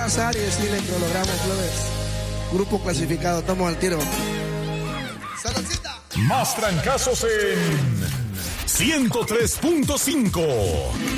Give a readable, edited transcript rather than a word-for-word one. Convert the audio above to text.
pasar y decirle que lo logramos, plebes. Grupo clasificado, estamos al tiro. ¡Saludcita! Más trancazos en 103.5.